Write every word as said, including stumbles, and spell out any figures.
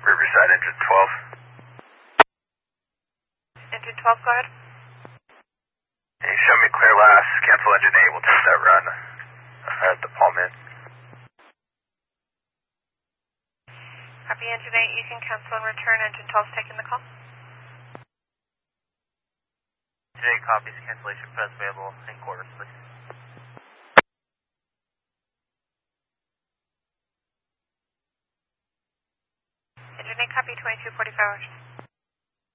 Riverside, engine twelve. Engine twelve, go ahead. Hey, you showed me clear last. Cancel engine eight. We'll test that run at the Palm Inn. Copy engine eight. You can cancel and return. Engine twelve is taking the call. Engine eight copies. Cancellation press available in quarters, please. Engine eight, copy twenty-two forty-five hours.